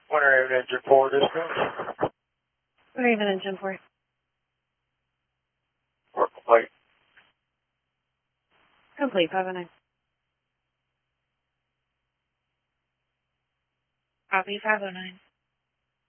Winter Haven Engine 4 dispatch. Winter Haven Engine 4. Work complete. Complete, 509. Copy, 509.